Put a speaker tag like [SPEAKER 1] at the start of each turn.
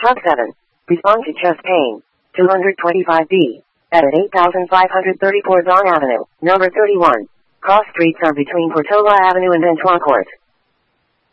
[SPEAKER 1] Sub 7. Respond to chest pain. 225B. Edit 8534 Don Avenue, number 31. Cross streets are between Portola Avenue and Ventura Court.